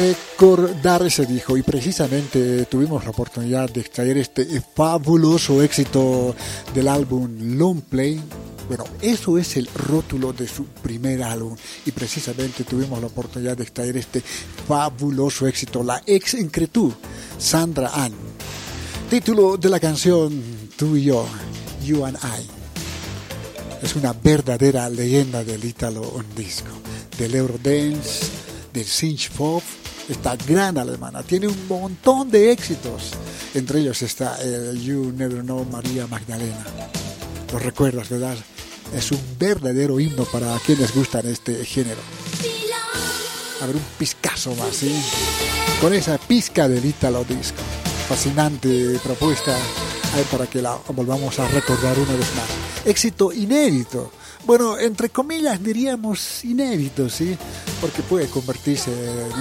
recordar, se dijo, y precisamente tuvimos la oportunidad de extraer este fabuloso éxito del álbum Long Play. Bueno, eso es el rótulo de su primer álbum, y precisamente tuvimos la oportunidad de extraer este fabuloso éxito, la ex incretud Sandra Ann. Título de la canción, Tú y yo, You and I. Es una verdadera leyenda del Italo Disco, del Eurodance, del synth pop. Esta gran alemana tiene un montón de éxitos. Entre ellos está el You Never Know, María Magdalena. ¿Lo recuerdas, verdad? Es un verdadero himno para quienes gustan este género. A ver, un pizcazo más, ¿sí? Con esa pizca del Italo Disco. Fascinante propuesta, para que la volvamos a recordar una vez más. Éxito inédito. Bueno, entre comillas diríamos inédito, ¿sí? Porque puede convertirse en